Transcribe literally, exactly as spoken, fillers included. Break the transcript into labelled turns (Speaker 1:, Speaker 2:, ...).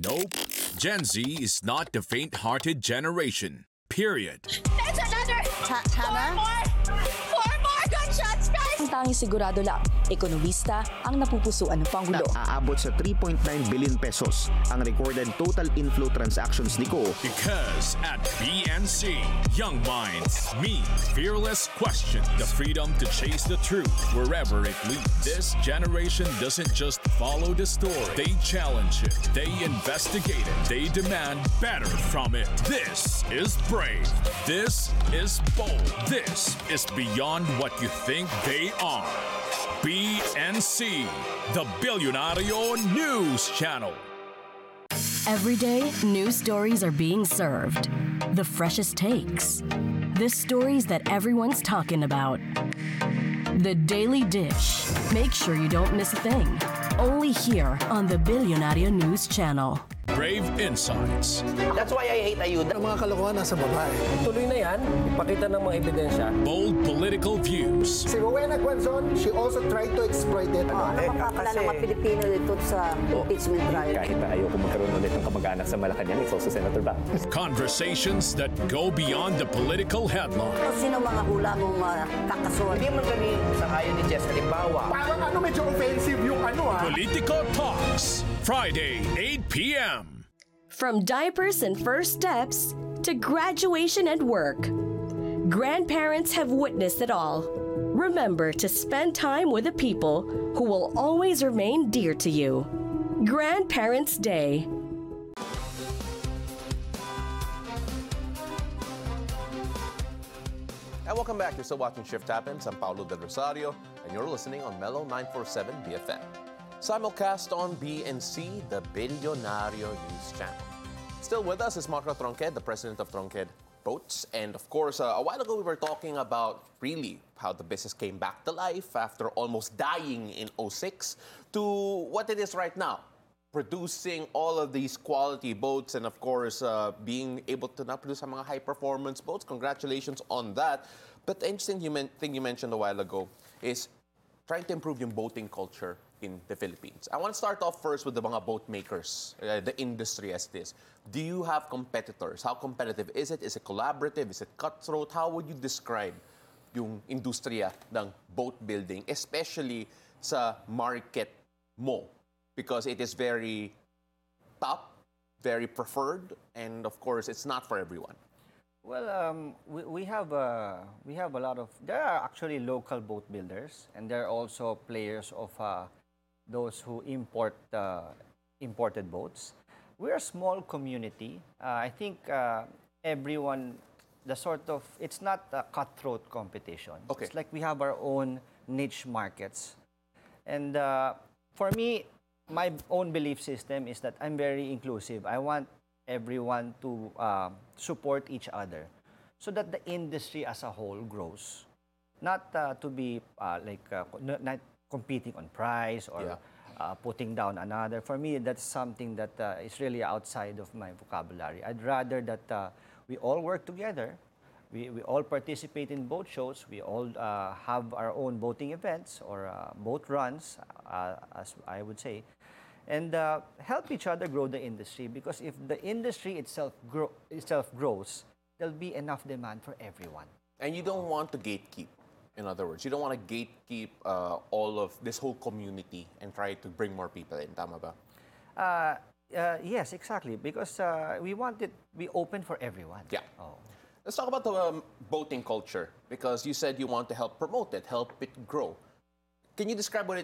Speaker 1: Nope. Gen Z is not the faint-hearted generation. Period.
Speaker 2: There's another!
Speaker 3: Ha-
Speaker 2: Four
Speaker 3: Hannah?
Speaker 2: more! Four more gunshots, guys!
Speaker 4: Ang tanging sigurado lang, ekonomista ang napupusuan ng Pangulo.
Speaker 5: Aabot sa three point nine billion pesos ang recorded total inflow transactions ni Ko.
Speaker 1: Because at B N C, young minds mean fearless question, the freedom to chase the truth wherever it leads. This generation doesn't just follow the story, they challenge it, they investigate it, they demand better from it. This is brave. This is bold. This is beyond what you think they are. B N C, the Billionario News Channel.
Speaker 6: Every day, news stories are being served. The freshest takes. The stories that everyone's talking about. The Daily Dish. Make sure you don't miss a thing. Only here on the Billionario News Channel.
Speaker 1: Brave insights.
Speaker 7: That's why I hate ayuda.
Speaker 8: Ang mga kalokohan nasa babae.
Speaker 9: Tuloy na yan, ipakita ng mga ebidensya.
Speaker 1: Bold political views.
Speaker 8: Si Rowena Guanzon, she also tried to exploit it.
Speaker 3: Ano makakala ng mga Pilipino dito sa impeachment trial?
Speaker 10: Kahit na ayoko magkaroon ulit ng kamag-anak sa Malacanang, it's also Senator Bac.
Speaker 1: Conversations that go beyond the political headline.
Speaker 3: Sino mga hula mong uh, kakasuhan?
Speaker 7: Hindi man kami sa ayon ni Jess Halimbawa.
Speaker 8: Parang ano, medyo offensive yung ano ah.
Speaker 1: Politico Talks, Friday, eight p.m.
Speaker 4: From diapers and first steps to graduation and work, grandparents have witnessed it all. Remember to spend time with the people who will always remain dear to you. Grandparents' Day.
Speaker 11: And welcome back. You're still watching Shift Happens. I'm Paulo Del Rosario, and you're listening on Mellow nine forty-seven B F M. Simulcast on B N C, the Billionario News Channel. Still with us is Marco Tronqued, the president of Tronqued Boats. And of course, uh, a while ago we were talking about really how the business came back to life after almost dying in oh six to what it is right now. Producing all of these quality boats and of course uh, being able to now produce some mga high-performance boats. Congratulations on that. But the interesting you men- thing you mentioned a while ago is trying to improve yung boating culture in the Philippines. I want to start off first with the mga boat makers, uh, the industry as this. Do you have competitors? How competitive is it? Is it collaborative? Is it cutthroat? How would you describe yung industriya ng boat building, especially sa market mo? Because it is very top, very preferred, and of course, it's not for everyone.
Speaker 9: Well, um, we, we have a we have a lot of. There are actually local boat builders, and there are also players of uh, those who import uh, imported boats. We're a small community. Uh, I think uh, everyone, the sort of, it's not a cutthroat competition.
Speaker 11: Okay.
Speaker 9: It's like we have our own niche markets, and uh, for me, my own belief system is that I'm very inclusive. I want everyone to uh, support each other so that the industry as a whole grows. Not uh, to be uh, like uh, n- not competing on price or
Speaker 11: Yeah.
Speaker 9: uh, putting down another. For me, that's something that uh, is really outside of my vocabulary. I'd rather that uh, we all work together. We, we all participate in boat shows. We all uh, have our own boating events or uh, boat runs, uh, as I would say, and uh, help each other grow the industry. Because if the industry itself grow, itself grows, there'll be enough demand for everyone.
Speaker 11: And you don't want to gatekeep. In other words, you don't want to gatekeep uh, all of this whole community and try to bring more people in. Tama ba?
Speaker 9: Uh, uh, yes, exactly. Because uh, we want it to be open for everyone.
Speaker 11: Yeah.
Speaker 9: Oh.
Speaker 11: Let's talk about the um, boating culture because you said you want to help promote it, help it grow. Can you describe what it